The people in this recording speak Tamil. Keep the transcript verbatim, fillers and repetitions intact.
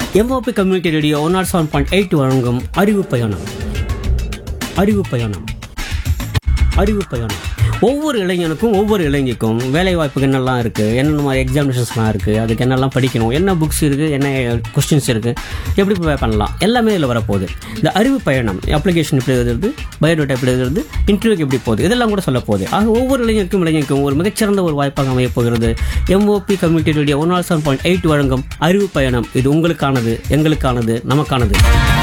MOP community radio one not seven point eight வழங்கும் அறிவு பயணம். அறிவு பயணம் அறிவு பயணம் ஒவ்வொரு இளைஞனுக்கும் ஒவ்வொரு இளைஞருக்கும் வேலை வாய்ப்புக்கு என்னெல்லாம் இருக்குது, என்னென்ன மாதிரி எக்ஸாமினேஷன்ஸ்லாம் இருக்குது, அதுக்கு என்னெல்லாம் படிக்கணும், என்ன புக்ஸ் இருக்குது, என்ன கொஸ்டின்ஸ் இருக்குது, எப்படி ப்ரிப்பேர் பண்ணலாம், எல்லாமே இதில் வரப்போகுது. இந்த அறிவு பயணம் அப்ளிகேஷன் எப்படி எழுதுறது, பயோடேட்டா எப்படி எழுதுறது, இன்டர்வியூக்கு எப்படி போகுது, இதெல்லாம் கூட சொல்ல போகுது. ஆக ஒவ்வொரு இளைஞருக்கும் இளைஞருக்கும் ஒரு மிகச்சிறந்த ஒரு வாய்ப்பாக அமைய போகிறது MOP community radio one not seven point eight வழங்கும் அறிவு பயணம். இது உங்களுக்கானது, எங்களுக்கானது, நமக்கானது.